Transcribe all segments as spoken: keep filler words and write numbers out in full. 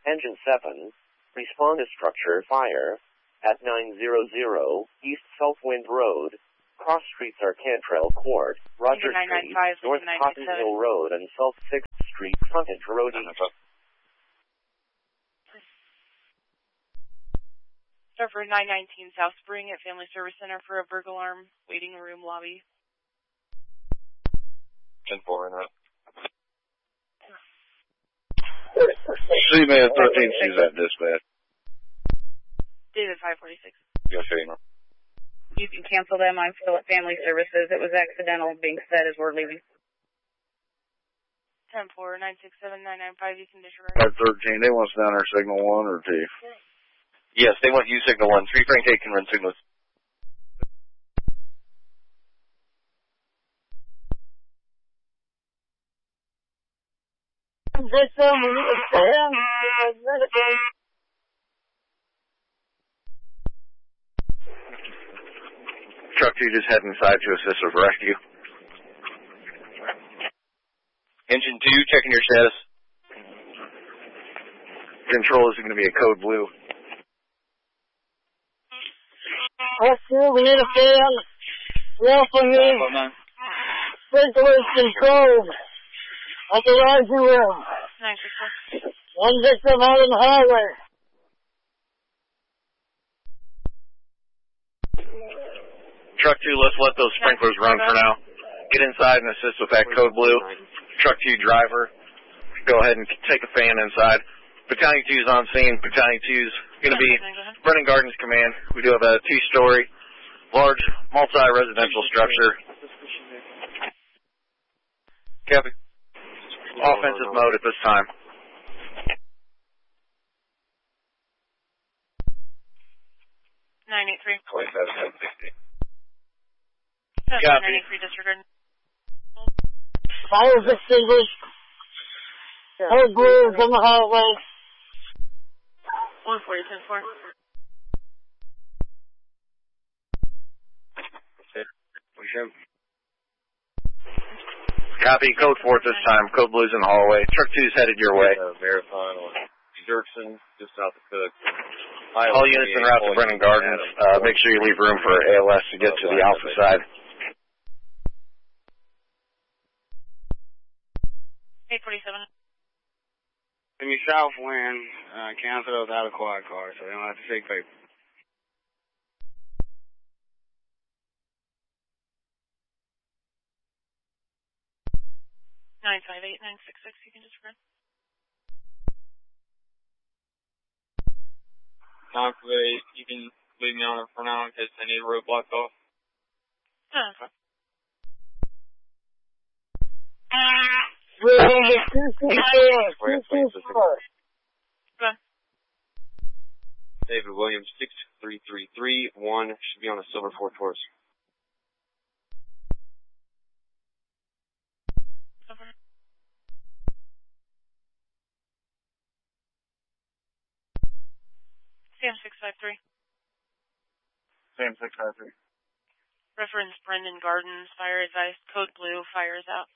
Engine seven, respond to structure fire at nine hundred East Southwind Road, cross streets are Cantrell Court, Roger Street, North Cotton Hill Road, and South sixth Street, frontage Road East. For nine nineteen South Spring at Family Service Center for a burglar alarm, waiting room lobby. ten four in route. C-Man thirteen, she's at dispatch. David five forty-six. Yes, sir. You can cancel them. I'm still at Family Services. It was accidental being said as we're leaving. ten four, nine six seven, nine nine five, you can disregard. five thirteen, they want us down there signal one or two. Yes, they want you signal one. Three Frank eight can run signals. Truck two just head inside to assist with rescue. Engine two, checking your status. Control is going to be a code blue. Rescue, we need a fan. Welcome me. Sprinklers controlled. At the rising room. nine six four. One victim out on the highway. Truck two, let's let those sprinklers run for now. Get inside and assist with that code blue. Truck two driver, go ahead and take a fan inside. Battalion two is on scene. Battalion two is going to be Brennan Gardens Command. We do have a two-story, large, multi-residential structure. Copy. Offensive mode at this time. nine eight three. twenty-seven sixty. Copy. nine eight three, disregard. Fire is extinguished. Code blue is on the highway. one forty, ten four. Copy. Code four at this time. Code blue's in the hallway. Truck two's headed your way. Uh, Marathon on Dirksen, just south of Cook. All units en route to Brennan Gardens. Uh, make sure you leave room for A L S to get to the Alpha side. eight forty-seven. In your Southwind, uh, cancel those out of quad cars, so they don't have to take paper. nine five eight, nine six six, you can disregard. nine five eight, you can leave me on it for now in case I need a road blocked off. ten four. We're in the two two four. David Williams, six three three three one, should be on a silver Ford Taurus. Sam six five three. Sam six five three. Reference Brendan Gardens, fire advice, code blue, fire is out.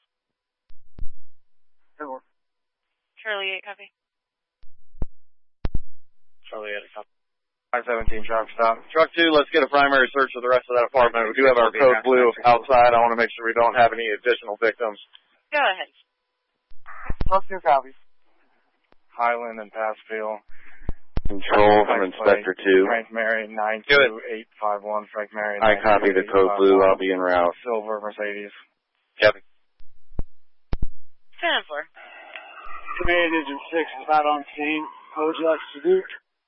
Hello. Charlie eight, copy. Charlie eight, copy. five seventeen, truck stop. Truck two, let's get a primary search of the rest of that apartment. We do have our code blue outside. I want to make sure we don't have any additional victims. Go ahead. Truck two, copy. Highland and Passfield. Control from Inspector two. Frank Mary, nine two eight five one. Frank Mary, I copy the code blue. I'll be en route. Silver Mercedes. Copy. ten four. Command Engine six is not on scene. Kojak Sadiq.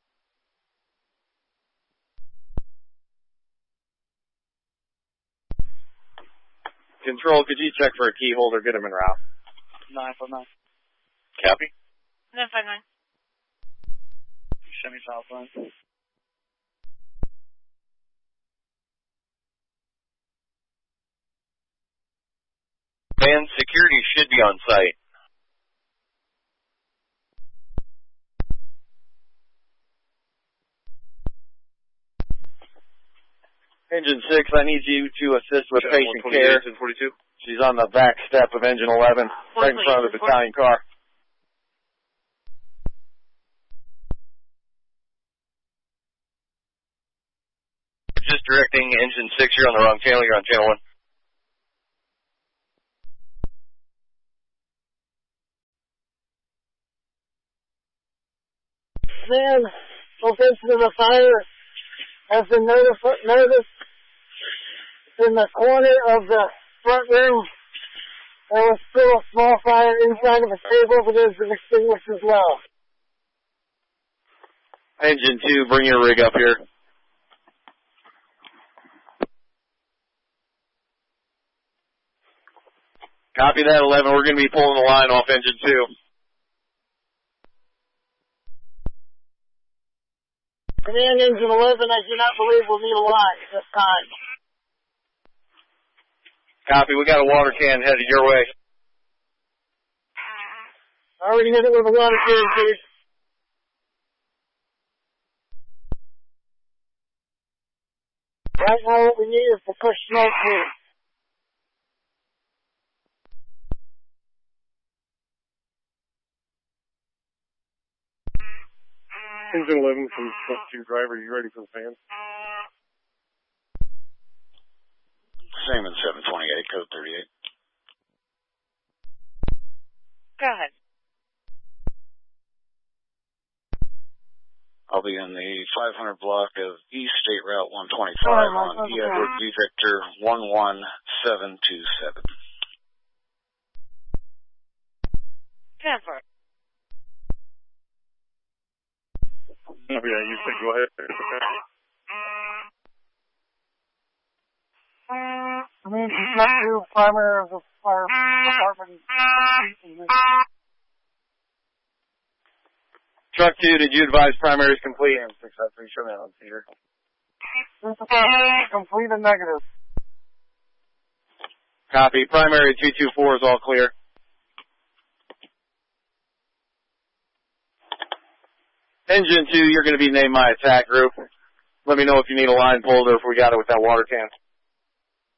Control, could you check for a key holder? Get him en route. nine four nine. Copy. nine five nine. Semi Southland. Man, security should be on site. Engine six, I need you to assist with patient care. forty-two. She's on the back step of engine eleven, right in front of the battalion car. directing engine six, you're on the wrong channel, you're on channel one. Then, location of the fire has been notif- noticed in the corner of the front room. There was still a small fire inside of the table, but it has been extinguished as well. Engine two, bring your rig up here. Copy that, eleven. We're going to be pulling the line off engine two. Command engine eleven, I do not believe we'll need a line at this time. Copy, we got a water can headed your way. I already hit it with a water can, please. Right now what we need is to push smoke here. Engine eleven from truck two driver, you ready for the fan? Same in seven twenty-eight, code thirty-eight. Go ahead. I'll be in the five hundred block of East State Route one twenty-five oh, on E Edward V Victor one one seven two seven. ten four. Oh, yeah, you said go ahead. I mean, it's not true primary of the fire department. Truck two, did you advise primary is complete? Yeah, six five three, show me on Peter. Complete and negative. Copy. Primary two two four is all clear. Engine two, you're going to be named my attack group. Let me know if you need a line pulled or if we got it with that water can.